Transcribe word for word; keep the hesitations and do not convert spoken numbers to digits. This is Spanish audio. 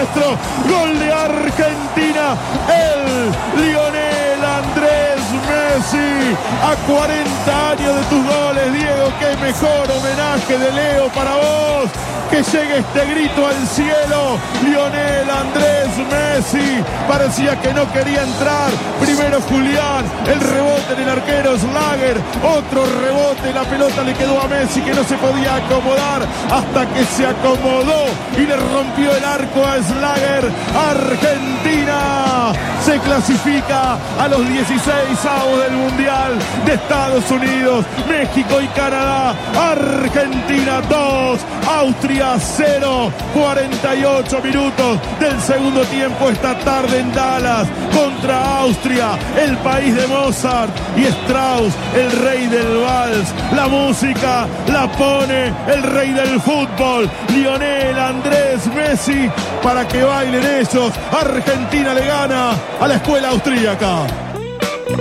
nuestro. Gol de Argentina. El Lionel Andrés Messi. A cuarenta años de tus goles, Diego. Qué mejor homenaje de Leo para vos. Que llegue este grito al cielo. Lionel Andrés Messi. Parecía que no quería entrar. Primero Julián. El rebote en el arquero Schlager. Otro rebote. La pelota le quedó a Messi, que no se podía acomodar. Hasta que se acomodó y le rompió el arco a Schlager. Argentina se clasifica a los dieciséis avos del Mundial de Estados Unidos. México y Canadá. Argentina dos. Austria cero. cuarenta y ocho minutos del segundo tiempo esta tarde en Dallas contra Austria, el país de Mozart y Strauss, el rey del vals. La música la pone el rey del fútbol, Lionel Andrés Messi, para que bailen ellos. Argentina le gana a la escuela austríaca.